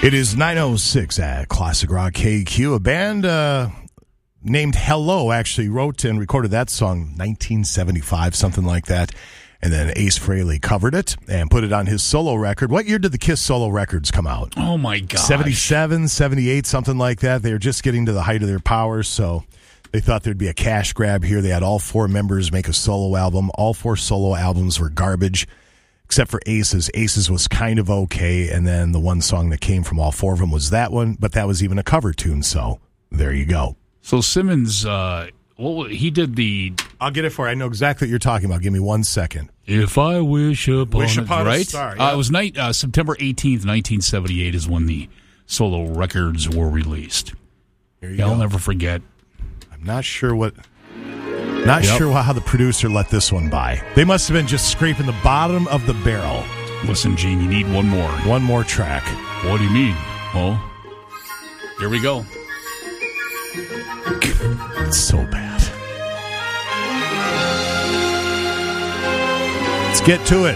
It is 9:06 at Classic Rock KQ. A band named Hello actually wrote and recorded that song 1975, something like that. And then Ace Frehley covered it and put it on his solo record. What year did the Kiss solo records come out? Oh, my gosh. 77, 78, something like that. They were just getting to the height of their powers, so they thought there'd be a cash grab here. They had all four members make a solo album. All four solo albums were garbage, except for Ace's. Ace's was kind of okay, and then the one song that came from all four of them was that one, but that was even a cover tune, so there you go. So Simmons, he did the... I'll get it for you. I know exactly what you're talking about. Give me 1 second. If I wish upon a right? Star. Yeah. It was September 18th, 1978 is when the solo records were released. I'll never forget. I'm not sure what... sure how the producer let this one by. They must have been just scraping the bottom of the barrel. Listen, Gene, you need one more. One more track. What do you mean? Well, here we go. It's so bad. Let's get to it.